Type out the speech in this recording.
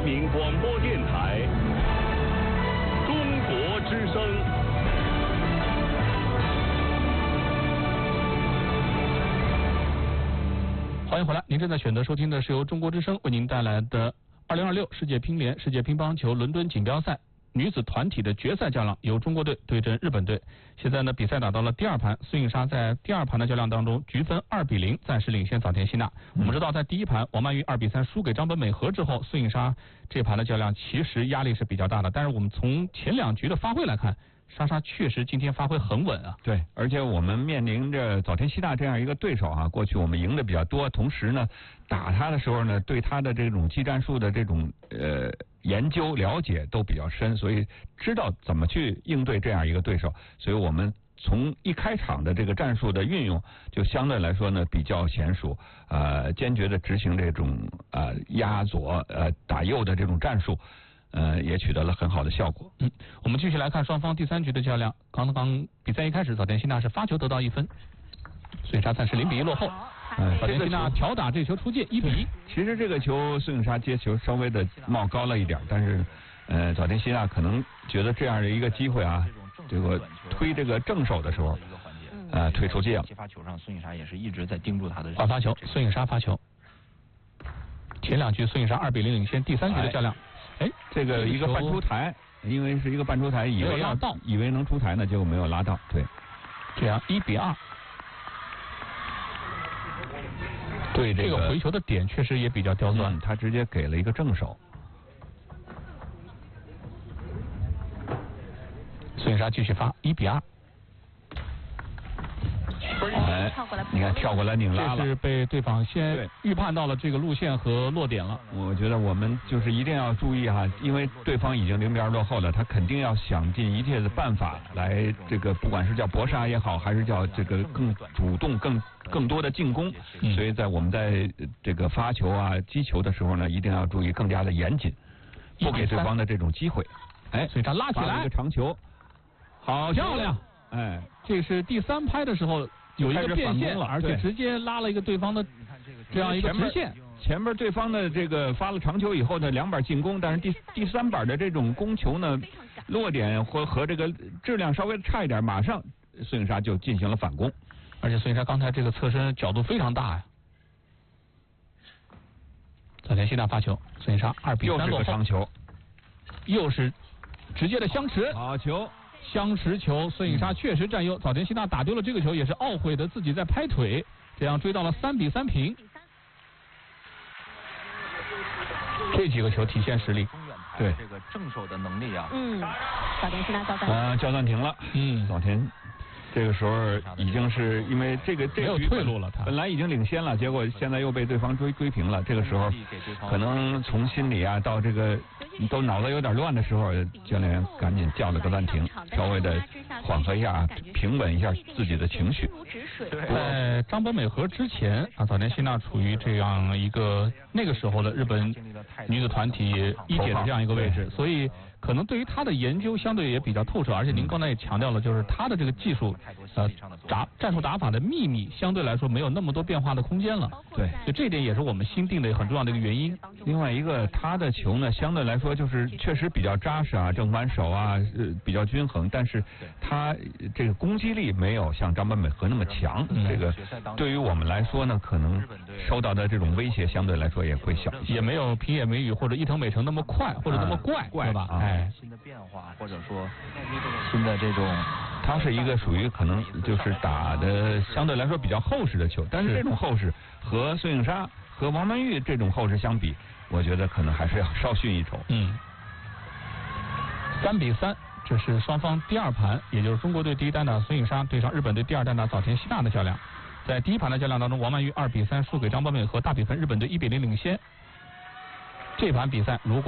民广播电台中国之声。 欢迎回来，您正在选择收听的是由中国之声为您带来的2026世界乒联世界乒乓球伦敦锦标赛女子团体的决赛较量，由中国队对阵日本队。现在呢，比赛打到了第二盘，孙颖莎在第二盘的较量当中，局分2-0，暂时领先早田希娜。我们知道，在第一盘王曼玉2-3输给张本美和之后，孙颖莎这盘的较量其实压力是比较大的。但是我们从前2局的发挥来看，莎莎确实今天发挥很稳啊。 对，而且我们面临着早田希娜这样一个对手啊，过去我们赢的比较多，同时呢，打他的时候呢，对他的这种技战术的这种研究了解都比较深，所以知道怎么去应对这样一个对手，所以我们从一开场的这个战术的运用就相对来说呢比较娴熟，坚决的执行这种压左打右的这种战术。也取得了很好的效果。 我们继续来看双方第3局的较量。刚刚比赛一开始，早田希娜是发球得到1分，孙颖莎暂时0-1落后。早田希娜挑打这球出界1-1。 其实这个球孙颖莎接球稍微的冒高了一点，但是早田希娜可能觉得这样的一个机会啊，这个推这个正手的时候，推出界了。 接发球上，孙颖莎也是一直在盯住他的。 发球，孙颖莎发球。前2局孙颖莎2-0领先，第3局的较量。 这个一个半出台，因为是一个半出台，以为能出台呢，结果没有拉到，对， 这样1-2。 对这个回球的点确实也比较刁钻， 他直接给了一个正手。 孙颖莎继续发1-2。 你看跳过来拧拉了， 这是被对方先预判到了这个路线和落点了。 我觉得我们就是一定要注意哈，因为对方已经0-2落后了，他肯定要想尽一切的办法来这个，不管是叫搏杀也好，还是叫这个更主动、更多的进攻。所以在我们在这个发球啊、击球的时候呢，一定要注意更加的严谨，不给对方的这种机会。 所以他拉起来一个长球，好漂亮！这是第3拍的时候。有一个变线，而且直接拉了一个对方的这样一个直线。 前面对方的这个发了长球以后呢，2板进攻，但是第3板的这种攻球呢，落点和这个质量稍微差一点，马上孙颖莎就进行了反攻。 而且孙颖莎刚才这个侧身角度非常大呀。早田希娜发球，孙颖莎2-3落后。 又是个长球， 又是直接的相持。 好球。 相持球，孙颖莎确实占优。早田希娜打丢了这个球，也是懊悔的自己在拍腿，这样追到了3-3平。这几个球体现实力， 对这个正手的能力啊。 早田希娜叫暂停了。早田这个时候已经是因为这没有退路了，他本来已经领先了，结果现在又被对方追平了。这个时候可能从心理啊到这个都脑子有点乱的时候，教练员赶紧叫了个暂停，稍微的缓和一下，平稳一下自己的情绪。 在张本美和之前啊，早田希娜处于这样一个那个时候的日本女子团体一姐的这样一个位置，所以可能对于她的研究相对也比较透彻，而且您刚才也强调了，就是她的这个技术战术打法的秘密相对来说没有那么多变化的空间了。 对， 所以这一点也是我们新定的很重要的一个原因。 另外一个，她的球呢相对来说就是确实比较扎实啊，正反手啊比较均衡，但是她这个攻击力没有像张本美和那么强。这个对于我们来说呢，可能受到的这种威胁相对来说也会小一些， 也没有平野美宇或者伊藤美诚那么快或者那么怪，对吧？ 新的变化或者说新的这种， 它是一个属于可能就是打的相对来说比较厚实的球，但是这种厚实和孙颖莎和王曼玉这种厚实相比，我觉得可能还是要稍逊一筹。 3-3，这是双方第2盘，也就是中国队第1单打孙颖莎对上日本队第2单打早田希娜的较量。在第1盘的较量当中，王曼玉2-3输给张本美和，大比分日本队1-0领先。这盘比赛如果